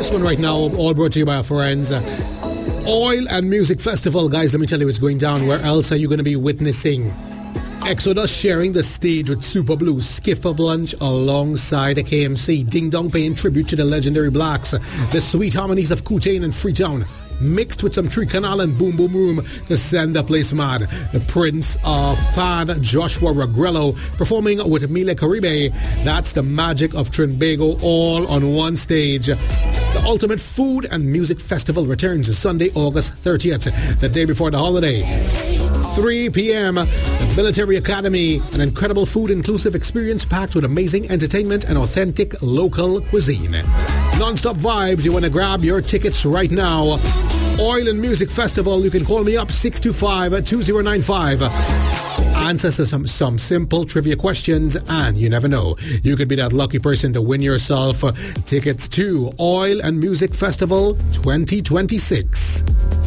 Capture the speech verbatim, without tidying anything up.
This one right now, all brought to you by our friends. Uh, Oil and Music Festival. Guys, let me tell you what's going down. Where else are you going to be witnessing Exodus sharing the stage with Super Blue, Skiffer Blanche alongside the K M C, Ding Dong paying tribute to the legendary Blacks, the sweet harmonies of Kootain and Freetown, mixed with some Tree Canal and Boom Boom Room to send the place mad. The Prince of Fan, Joshua Regrello, performing with Emilia Caribe. That's the magic of Trinbago all on one stage. The Ultimate Food and Music Festival returns Sunday, August thirtieth, the day before the holiday. three p.m. The Military Academy, an incredible food-inclusive experience packed with amazing entertainment and authentic local cuisine. Non-stop vibes, you want to grab your tickets right now. Oil and Music Festival, you can call me up six two five, two zero nine five. Answers to some, some simple trivia questions, and you never know, you could be that lucky person to win yourself tickets to Oil and Music Festival twenty twenty-six.